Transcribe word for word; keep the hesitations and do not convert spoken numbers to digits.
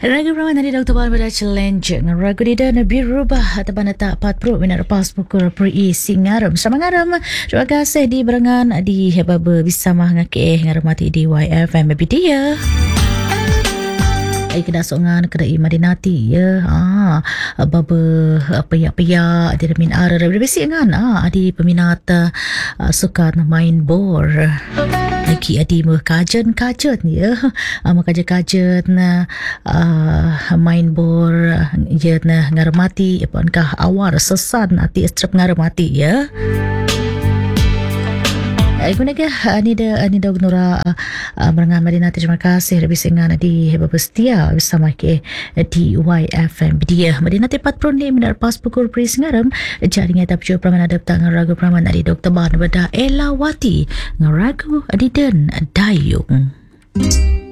Ragu Raman dari Doktor Ban pada challenge ragu di dan birubah atau bana tak pat pro minar pas pukul pri singaram sama ngaram. Terima kasih di berangan di hebaba bisa mah ngake ngaramati di Y F M dia. Ai kena songan kena imadinati ya. Ah baba apa ya apa ya di min ara besi ngan ah di peminat uh, suka main bor. Lagi adi mu kajen kajen ya. Ah mu kajen kajen na uh, main bor ya na ngaramati apakah awar sesan ati strap ngaramati ya. Aku nak ani dah ani dah gnora berangan Madinati terima kasih lebih sengan di hebab setia bersama ke di Y F M dia Madinati pat pron ni minar pas pukul pris ngaram jaringan tap jo praman adap tang ragu praman dari Doktor Ban pada Elawati ngaragu adiden dayung.